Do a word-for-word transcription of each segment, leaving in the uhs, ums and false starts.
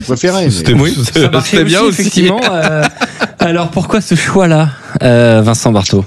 préféré. C'était, Oui, c'était, ça marchait c'était bien aussi, aussi. effectivement. Euh, alors pourquoi ce choix-là, euh, Vincent Barthaud?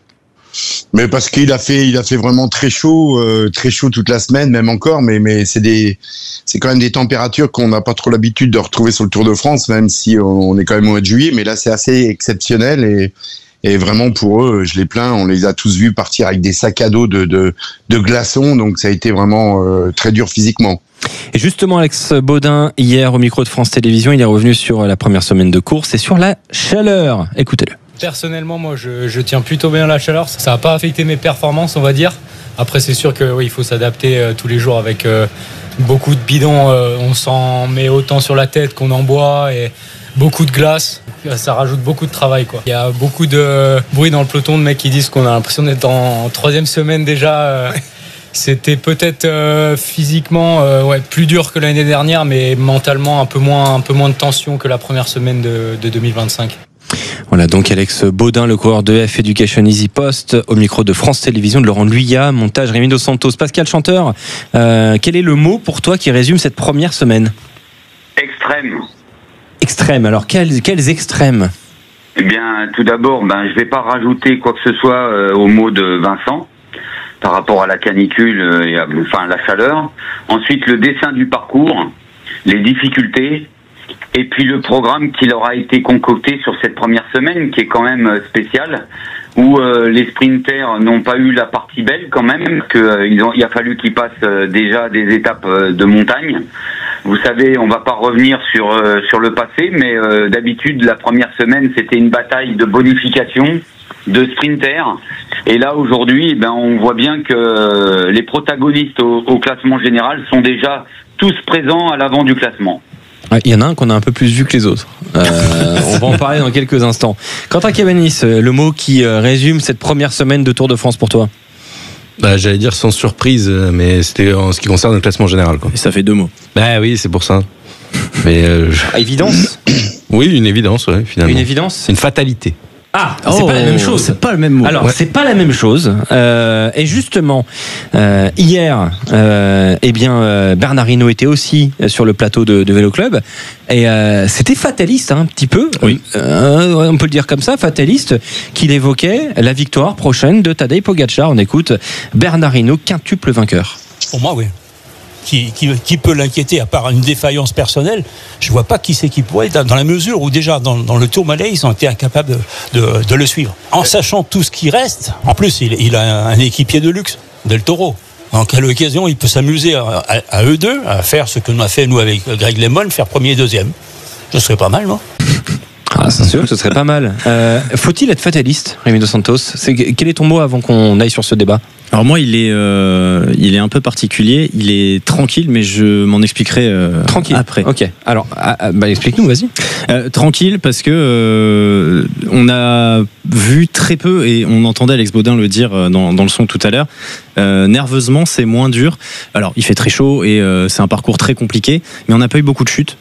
Mais parce qu'il a fait, il a fait vraiment très chaud, euh, très chaud toute la semaine, même encore. Mais mais c'est des, c'est quand même des températures qu'on n'a pas trop l'habitude de retrouver sur le Tour de France, même si on est quand même au mois de juillet. Mais là, c'est assez exceptionnel et et vraiment pour eux, je les plains. On les a tous vus partir avec des sacs à dos de de, de glaçons, donc ça a été vraiment euh, très dur physiquement. Et justement, Alex Baudin, hier au micro de France Télévisions, il est revenu sur la première semaine de course et sur la chaleur. Écoutez-le. Personnellement, moi, je, je tiens plutôt bien la chaleur. Ça n'a pas affecté mes performances, on va dire. Après, c'est sûr que oui, il faut s'adapter euh, tous les jours avec euh, beaucoup de bidons. Euh, on s'en met autant sur la tête qu'on en boit et beaucoup de glace. Ça rajoute beaucoup de travail, quoi. Il y a beaucoup de bruit dans le peloton de mecs qui disent qu'on a l'impression d'être en, en troisième semaine déjà. Euh, C'était peut-être euh, physiquement euh, ouais, plus dur que l'année dernière, mais mentalement un peu moins, un peu moins de tension que la première semaine de, de deux mille vingt-cinq. Voilà, donc Alex Baudin, le coureur de F Education Easy Post, au micro de France Télévisions, de Laurent Luyat, montage Rémi Dos Santos. Pascal Chanteur, euh, quel est le mot pour toi qui résume cette première semaine? Extrême. Extrême, alors quels, quels extrêmes? Eh bien, tout d'abord, ben, je ne vais pas rajouter quoi que ce soit euh, au mot de Vincent par rapport à la canicule euh, et à, enfin, la chaleur. Ensuite, le dessin du parcours, les difficultés, et puis le programme qui leur a été concocté sur cette première semaine, qui est quand même spécial, où euh, les sprinters n'ont pas eu la partie belle quand même, que euh, ils ont, il a fallu qu'ils passent euh, déjà des étapes euh, de montagne. Vous savez, on va pas revenir sur euh, sur le passé, mais euh, d'habitude la première semaine c'était une bataille de bonification, de sprinters. Et là aujourd'hui, ben on voit bien que euh, les protagonistes au, au classement général sont déjà tous présents à l'avant du classement. Il y en a un qu'on a un peu plus vu que les autres. Euh, on va en parler dans quelques instants. Quentin Cabanis, le mot qui résume cette première semaine de Tour de France pour toi? Bah, j'allais dire sans surprise, mais c'était en ce qui concerne le classement général, quoi. Et ça fait deux mots. Bah oui, c'est pour ça. Mais euh, je... ah, évidence. Oui, une évidence, ouais, finalement. Une évidence. C'est une fatalité. Ah, oh, c'est pas la même chose. C'est pas le même mot. Alors, ouais. c'est pas la même chose. Euh, et justement, euh, hier, euh, eh bien, euh, Bernard Hinault était aussi sur le plateau de, de Vélo Club, et euh, c'était fataliste, hein, un petit peu. Oui. Euh, on peut le dire comme ça, fataliste, qu'il évoquait la victoire prochaine de Tadej Pogačar. On écoute Bernard Hinault, quintuple vainqueur. Pour moi, oui. Qui, qui, qui peut l'inquiéter à part une défaillance personnelle? Je vois pas qui c'est qui pourrait, dans la mesure où déjà dans, dans le Tourmalet ils ont été incapables de, de, de le suivre. En sachant tout ce qui reste, en plus il, il a un équipier de luxe, Del Toro. Donc à l'occasion il peut s'amuser à, à, à eux deux à faire ce que nous a fait nous avec Greg LeMond, faire premier et deuxième. Ce serait pas mal, non? Ah, c'est sûr que ce serait pas mal. Euh, faut-il être fataliste, Rémi Dos Santos? C'est, quel est ton mot avant qu'on aille sur ce débat? Alors moi, il est, euh, il est un peu particulier. Il est tranquille, mais je m'en expliquerai euh, tranquille. après. Ok. Alors, ah, bah, explique-nous, vas-y. Euh, tranquille, parce que euh, on a vu très peu et on entendait Alex Baudin le dire dans, dans le son tout à l'heure. Euh, nerveusement, c'est moins dur. Alors, il fait très chaud et euh, c'est un parcours très compliqué, mais on n'a pas eu beaucoup de chutes.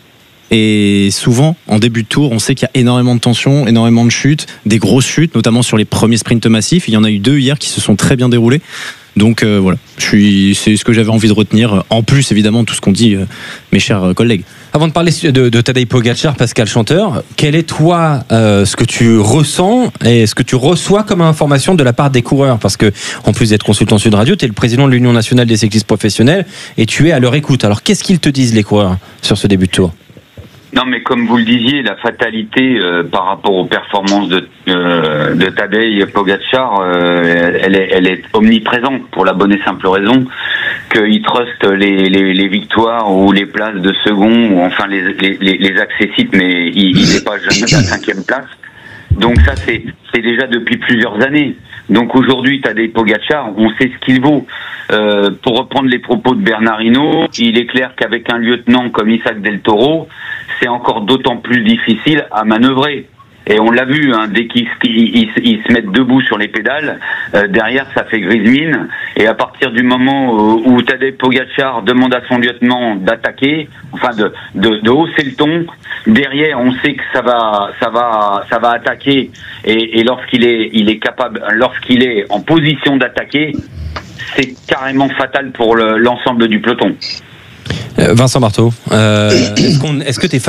Et souvent, en début de tour, on sait qu'il y a énormément de tensions, énormément de chutes, des grosses chutes, notamment sur les premiers sprints massifs. Il y en a eu deux hier qui se sont très bien déroulés. Donc euh, voilà, je suis, c'est ce que j'avais envie de retenir. En plus, évidemment, tout ce qu'on dit, euh, mes chers collègues. Avant de parler de, de Tadej Pogačar, Pascal Chanteur, quel est toi euh, ce que tu ressens et ce que tu reçois comme information de la part des coureurs? Parce que en plus d'être consultant Sud Radio, tu es le président de l'Union nationale des cyclistes professionnels et tu es à leur écoute. Alors qu'est-ce qu'ils te disent les coureurs sur ce début de tour? Non, mais comme vous le disiez, la fatalité euh, par rapport aux performances de, euh, de Tadej Pogačar, euh, elle, est, elle est omniprésente pour la bonne et simple raison qu'il truste les, les, les victoires ou les places de second ou enfin les, les, les accessibles, mais il, il n'est pas jamais à la cinquième place. Donc ça, c'est, c'est déjà depuis plusieurs années. Donc aujourd'hui, Tadej Pogačar, on sait ce qu'il vaut. Euh, pour reprendre les propos de Bernard Hinault, il est clair qu'avec un lieutenant comme Isaac Del Toro, c'est encore d'autant plus difficile à manœuvrer. Et on l'a vu, hein, dès qu'ils ils, ils, ils se mettent debout sur les pédales, euh, derrière ça fait grise mine. Et à partir du moment où, où Tadej Pogačar demande à son lieutenant d'attaquer, enfin de, de, de hausser le ton, derrière on sait que ça va, ça va, ça va attaquer. Et, et lorsqu'il est, il est capable, lorsqu'il est en position d'attaquer, c'est carrément fatal pour le, l'ensemble du peloton. Vincent Marteau, euh, est-ce, qu'on, est-ce que tu es